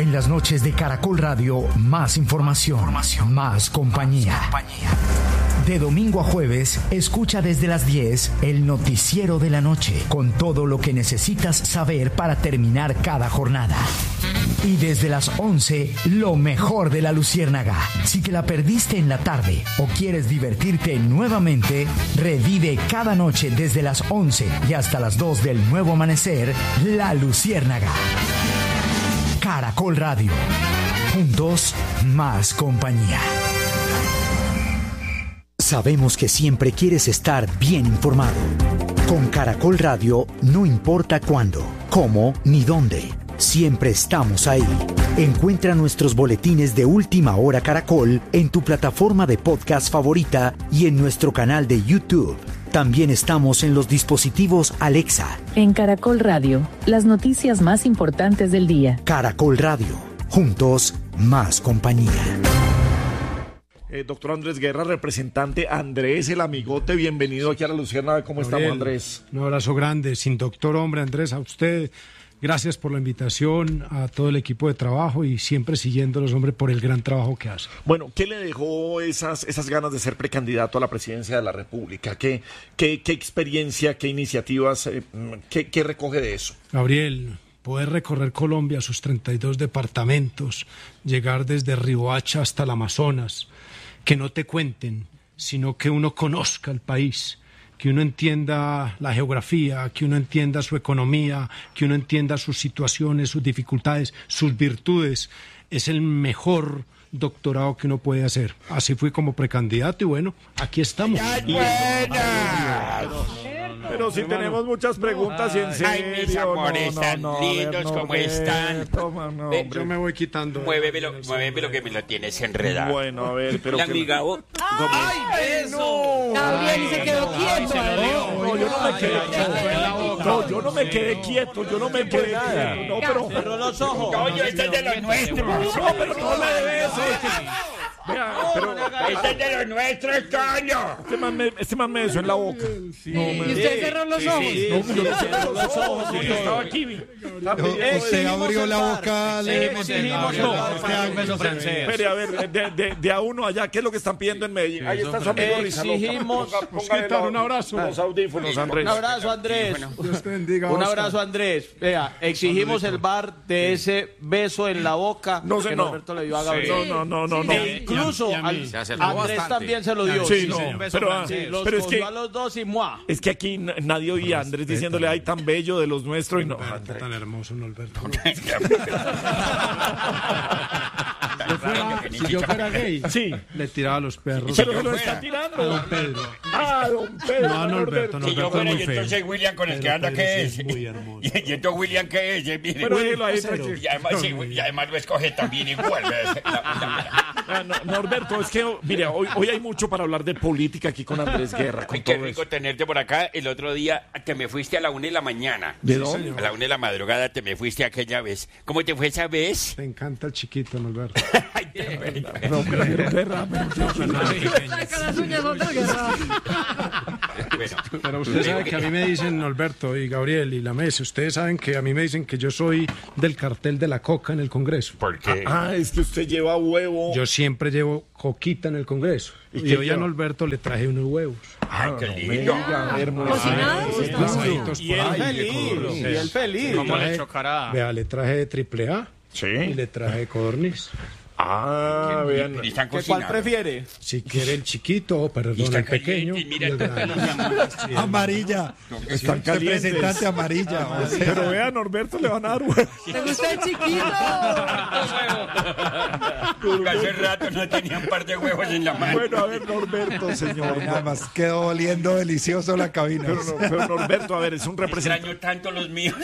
En las noches de Caracol Radio, más información, más compañía. De domingo a jueves, escucha desde las 10 el noticiero de la noche, con todo lo que necesitas saber para terminar cada jornada. Y desde las 11, lo mejor de La Luciérnaga. Si te la perdiste en la tarde o quieres divertirte nuevamente, revive cada noche desde las 11 y hasta las 2 del nuevo amanecer, La Luciérnaga. Caracol Radio. Juntos, más compañía. Sabemos que siempre quieres estar bien informado. Con Caracol Radio, no importa cuándo, cómo ni dónde. Siempre estamos ahí. Encuentra nuestros boletines de Última Hora Caracol en tu plataforma de podcast favorita y en nuestro canal de YouTube. También estamos en los dispositivos Alexa. En Caracol Radio, las noticias más importantes del día. Caracol Radio. Juntos, más compañía. Doctor Andrés Guerra, representante Andrés, el amigote, bienvenido aquí a La Luciérnaga. ¿Cómo estamos, Andrés? Un abrazo grande, sin doctor, hombre, Andrés, a usted. Gracias por la invitación, a todo el equipo de trabajo y siempre siguiéndolos, hombre, por el gran trabajo que hace. Bueno, ¿qué le dejó esas ganas de ser precandidato a la presidencia de la República? ¿Qué experiencia, qué iniciativas, qué recoge de eso? Gabriel, poder recorrer Colombia, sus 32 departamentos, llegar desde Riohacha hasta el Amazonas, que no te cuenten, sino que uno conozca el país, que uno entienda la geografía, que uno entienda su economía, que uno entienda sus situaciones, sus dificultades, sus virtudes, es el mejor doctorado que uno puede hacer. Así fui como precandidato y bueno, aquí estamos. Pero si tenemos muchas preguntas y en serio. Ay, mis amores tan lindos, ¿cómo están? Yo me voy quitando. Muévemelo que me lo tienes enredado. Bueno, a ver, pero... La amiga, ¡Ay, eso! Gabriel, y se quedó quieto. No, yo no me quedé quieto. No, yo no me quedé quieto. No, pero... Cerró los ojos. Coño, este es de los nuestros. No, pero no le debe eso. Vea, pero... Este es de los nuestros, coño. Este man me besó en la boca. ¿Y usted cerró los ojos? No, yo no cerró los ojos. Estaba aquí. Usted abrió la boca. Espere, a ver, de a uno allá, ¿qué es lo que están pidiendo en Medellín? Ahí está su amigo Exigimos... Un abrazo. Los audífonos, Andrés. Un abrazo, Andrés. Dios te bendiga, Un Oscar. abrazo, Andrés. Vea, exigimos el bar de ese beso en la boca que Norberto le dio a Gabriel. No. Incluso Andrés también se lo dio. Sí, no, Los pero es que... cogió a los dos y ¡mua! Es que aquí nadie oía a Andrés diciéndole, ay, tan bello de los nuestros y no. Norberto, tan hermoso, Norberto. Si yo fuera gay, Sí. le tiraba a los perros. Pero se lo está tirando. Don Pedro. Ah, don Pedro. No, Norberto, Si yo Norberto es fuera muy yo, feo. entonces William con el que Pedro anda, Pérez ¿qué es es? muy hermoso. Y entonces William, ¿qué es? Mire. Pero déjelo ahí, Y además, y además lo escoge también igual. Norberto, es que, mire, hoy hay mucho para hablar de política aquí con Andrés Guerra. Con Ay, qué todo rico eso. tenerte por acá. El otro día te me fuiste a la 1 de la mañana. ¿De dónde? A la 1 de la madrugada te me fuiste aquella vez. ¿Cómo te fue esa vez? Te encanta el chiquito, Norberto. Ay, qué rico. No, pero Guerra, Bueno, Pero usted sabe que a mí me dicen, Norberto y Gabriel y la mesa, ustedes saben que a mí me dicen que yo soy del cartel de la coca en el Congreso. ¿por qué? es que usted lleva huevo. Yo siempre llevo coquita en el Congreso. ¿Y Y qué hoy a lleva? Norberto le traje unos huevos. Ay, qué lindo. ¿Cocinados? Pasaditos Y por él ahí. feliz. Y él feliz. ¿Cómo le chocará? Vea, le traje triple A y Sí. le traje codorniz. Ah, vean. Y están ¿Cuál cocinados. prefiere? Si quiere el chiquito, perdón, Y está el pequeño. caliente, mira y el esta grande. feliz. Amarilla. Están calientes. Representante amarilla. Pero vea, Norberto le van a dar huevo. ¿Te gusta el chiquito? Hace rato no tenía un par de huevos en la mano. Bueno, a ver, Norberto, señor. Nada más quedó oliendo delicioso la cabina. Pero Norberto, a ver, es un representante. Extraño tanto los míos.